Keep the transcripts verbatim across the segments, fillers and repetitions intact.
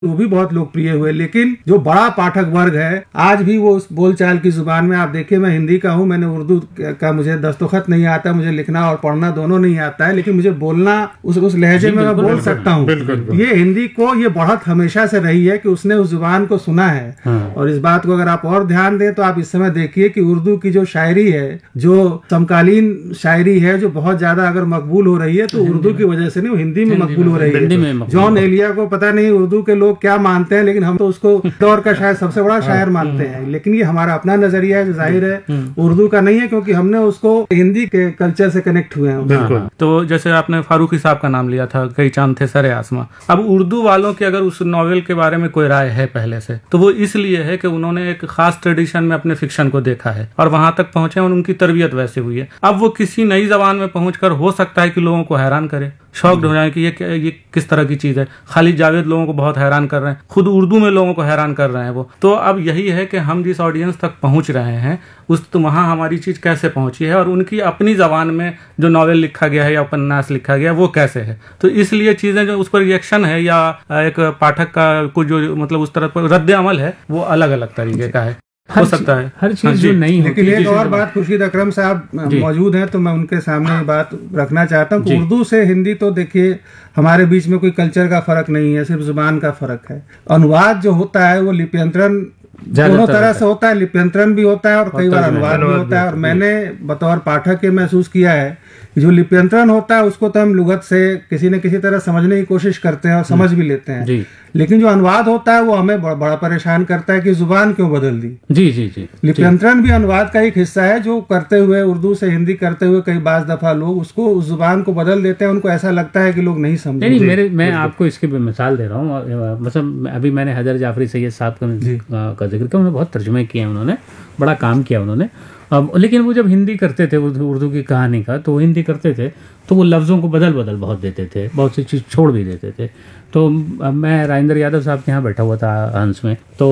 वो भी बहुत लोकप्रिय हुए। लेकिन जो बड़ा पाठक वर्ग है आज भी वो उस बोलचाल की जुबान में, आप देखिए मैं हिंदी का हूँ, मैंने उर्दू का मुझे दस्तखत नहीं आता, मुझे लिखना और पढ़ना दोनों नहीं आता है, लेकिन मुझे बोलना उस उस लहजे में मैं बोल सकता हूँ। ये हिंदी को ये बढ़त हमेशा से रही है कि उसने उस जुबान को सुना है। हाँ। और इस बात को अगर आप और ध्यान दें तो आप इस समय देखिए कि उर्दू की जो शायरी है, जो समकालीन शायरी है, जो बहुत ज्यादा अगर मकबूल हो रही है तो उर्दू की वजह से नहीं, हिंदी में मकबूल हो रही है। जॉन एलिया को पता नहीं उर्दू के लोग क्या मानते हैं, लेकिन हम तो उसको दौर का शायद सबसे बड़ा शायर मानते हैं। लेकिन ये हमारा अपना नजरिया है जो जाहिर है उर्दू का नहीं है, क्योंकि हमने उसको हिंदी के कल्चर से कनेक्ट हुए हैं। बिल्कुल। तो जैसे आपने फारूकी साहब का नाम लिया था, कई चांद थे सरे आसमां। अब उर्दू वालों की अगर उस नॉवेल के बारे में कोई राय है पहले से, तो वो इसलिए है कि उन्होंने एक खास ट्रेडिशन में अपने फिक्शन को देखा है और वहां तक पहुंचे और उनकी तरबियत वैसे हुई है। अब वो किसी नई जबान में पहुंचकर हो सकता है कि लोगों को हैरान करे, शॉक्ड हो जाए कि ये ये किस तरह की चीज है। खालिद जावेद लोगों को बहुत हैरान कर रहे हैं, खुद उर्दू में लोगों को हैरान कर रहे हैं वो। तो अब यही है कि हम जिस ऑडियंस तक पहुंच रहे हैं उस तो वहां हमारी चीज कैसे पहुंची है और उनकी अपनी जबान में जो नॉवेल लिखा गया है या उपन्यास लिखा गया है वो कैसे है। तो इसलिए चीजें जो उस पर रिएक्शन है या एक पाठक का को जो मतलब उस तरह पर रद्द अमल है वो अलग अलग तरीके का है, हो सकता है हर चीज जो नहीं होती। लेकिन एक और बात, खुर्शीद अकरम साहब मौजूद हैं तो मैं उनके सामने ये बात रखना चाहता हूँ कि उर्दू से हिंदी तो देखिए हमारे बीच में कोई कल्चर का फर्क नहीं है, सिर्फ जुबान का फर्क है। अनुवाद जो होता है वो लिप्यंतरण दोनों तरह से होता है, लिप्यंतरण भी होता है और कई बार अनुवाद भी होता है। और मैंने बतौर पाठक ये महसूस किया है जो लिप्यंतरण होता है उसको तो हम लुगत से किसी न किसी तरह समझने की कोशिश करते हैं और समझ भी लेते हैं, लेकिन जो अनुवाद होता है वो हमें बड़ा, बड़ा परेशान करता है कि जुबान क्यों बदल दी। जी जी जी लिप्यंतरण भी अनुवाद का एक हिस्सा है जो करते हुए उर्दू से हिंदी करते हुए कई बार दफा लोग उसको उस जुबान को बदल देते हैं, उनको ऐसा लगता है कि लोग नहीं समझे। नहीं, मेरे मैं आपको इसकी मिसाल दे रहा हूँ। मतलब अभी मैंने हैदर जाफरी सैयद साहब का जिक्र किया, उन्होंने बहुत तर्जुमे किए, उन्होंने बड़ा काम किया उन्होंने। अब लेकिन वो जब हिंदी करते थे उर्दू की कहानी का, तो वो हिंदी करते थे तो वो लफ्ज़ों को बदल बदल बहुत देते थे, बहुत सी चीज़ छोड़ भी देते थे। तो मैं राजेंद्र यादव साहब के यहाँ बैठा हुआ था हंस में, तो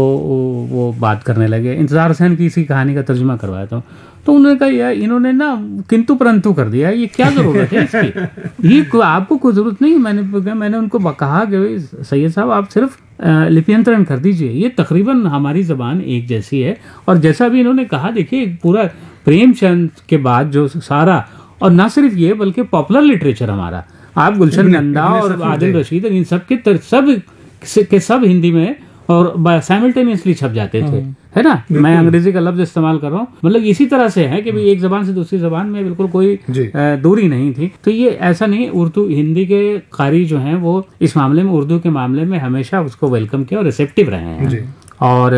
वो बात करने लगे, इंतजार हुसैन की इसी कहानी का तर्जुमा करवाया था, तो उन्होंने कहा यार इन्होंने ना किंतु परंतु कर दिया, ये क्या जरूरत है इसकी, ये आपको कोई जरूरत नहीं। मैंने मैंने उनको कहा कि सैयद साहब आप सिर्फ लिप्यंतरण कर दीजिए, ये तकरीबन हमारी जबान एक जैसी है। और जैसा भी इन्होंने कहा, देखिए पूरा प्रेमचंद के बाद जो सारा, और ना सिर्फ ये बल्कि पॉपुलर लिटरेचर हमारा, आप गुलशन नंदा और आदिल रशीद इन सब के सब के सब हिंदी में और साइमल्टेनियसली छप जाते थे, है ना। मैं अंग्रेजी का लफ्ज इस्तेमाल कर रहा हूँ, मतलब इसी तरह से है कि भाई एक जबान से दूसरी जबान में बिल्कुल कोई दूरी नहीं थी। तो ये ऐसा नहीं, उर्दू हिंदी के कारी जो हैं वो इस मामले में, उर्दू के मामले में हमेशा उसको वेलकम किया और रिसेप्टिव रहे हैं। और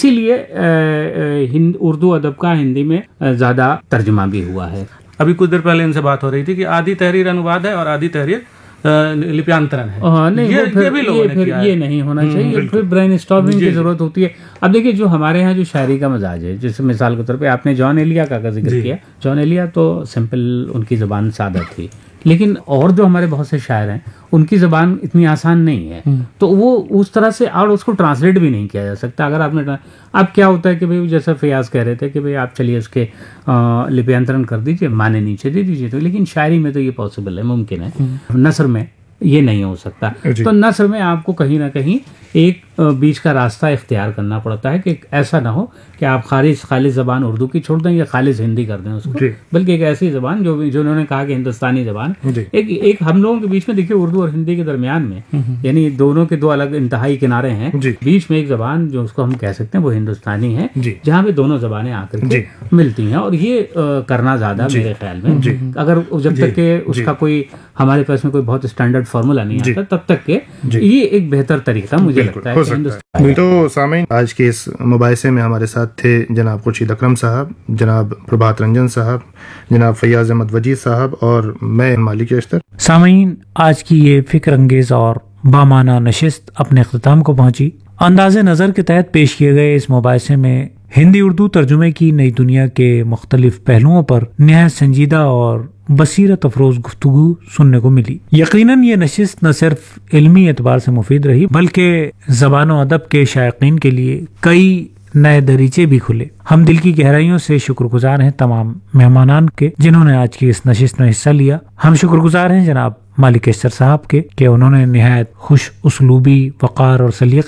इसीलिए उर्दू अदब का हिंदी में ज्यादा तर्जुमा भी हुआ है। अभी कुछ देर पहले इनसे बात हो रही थी कि आधी तहरीर अनुवाद है और आधी तहरीर लिप्यांतरण है। हाँ, नहीं, ये, फिर, ये, भी ये, फिर ये नहीं होना चाहिए, फिर ब्रेन स्टॉर्मिंग की जरूरत होती है। अब देखिए जो हमारे यहाँ जो शायरी का मजाज है, जैसे मिसाल के तौर पे आपने जॉन एलिया का, का जिक्र किया, जॉन एलिया तो सिंपल, उनकी जबान सादा थी, लेकिन और जो हमारे बहुत से शायर हैं उनकी जबान इतनी आसान नहीं है, तो वो उस तरह से, और उसको ट्रांसलेट भी नहीं किया जा सकता। अगर आपने, अब क्या होता है कि भाई जैसा फयाज कह रहे थे कि भाई आप चलिए इसके लिप्यांतरण कर दीजिए, माने नीचे दे दीजिए, तो लेकिन शायरी में तो ये पॉसिबल है, मुमकिन है, नसर में ये नहीं हो सकता। तो नसर में आपको कहीं ना कहीं एक बीच का रास्ता इख्तियार करना पड़ता है कि ऐसा ना हो कि आप खालिस खालिस जबान उर्दू की छोड़ दें या खालिस हिंदी कर दें उसको, बल्कि एक ऐसी जबान जो जो उन्होंने कहा कि हिंदुस्तानी जबान, एक एक हम लोगों के बीच में, देखिए उर्दू और हिंदी के दरमियान में, यानी दोनों के दो अलग इंतहाई किनारे हैं, बीच में एक जबान जो उसको हम कह सकते हैं वो हिंदुस्तानी है, जहाँ पे दोनों जबानें आकर के मिलती हैं। और ये करना ज्यादा मेरे ख्याल में, अगर जब तक के उसका कोई हमारे पास में कोई बहुत स्टैंडर्ड फॉर्मूला नहीं आता तब तक के ये एक बेहतर तरीका मुझे लगता है। तो सामीन, आज के इस मुबाहिसे में हमारे साथ थे जनाब खुर्शीद अकरम साहब, जनाब प्रभात रंजन साहब, जनाब फैयाज अहमद वजीद साहब और मैं मालिक अख्तर। सामीन, आज की ये फिक्र अंगेज और बामाना नशिस्त अपने अख्ताम को पहुंची। अंदाज़े नज़र के तहत पेश किए गए इस मुबाहिसे में हिंदी उर्दू तर्जुमे की नई दुनिया के मुख्तलिफ पहलुओं पर निहायत संजीदा और बसीरत अफरोज गुफ्तगू सुनने को मिली। यकीनन ये नशिस्त न सिर्फ इल्मी एतबार से मुफीद रही, बल्कि ज़बान और अदब के शायकीन के लिए कई नए दरीचे भी खुले। हम दिल की गहराइयों से शुक्रगुजार हैं तमाम मेहमानान के जिन्होंने आज की इस नशिस्त में हिस्सा लिया। हम शुक्रगुजार हैं जनाब मालिक केसर साहब के कि उन्होंने निहायत खुश उसलूबी, वक़ार और सलीक़े